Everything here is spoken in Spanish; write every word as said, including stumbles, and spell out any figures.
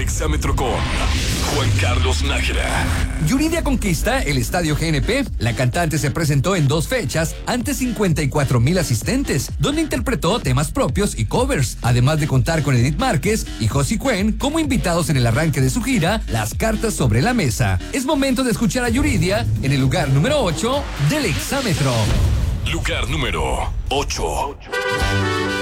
exámetro con Juan Carlos Nájera. Yuridia conquista el Estadio G N P. La cantante se presentó en dos fechas ante cincuenta y cuatro mil asistentes, donde interpretó temas propios y covers, además de contar con Edith Márquez y Josie Cuen como invitados en el arranque de su gira Las Cartas sobre la Mesa. Es momento de escuchar a Yuridia en el lugar número ocho del exámetro. Lugar número ocho.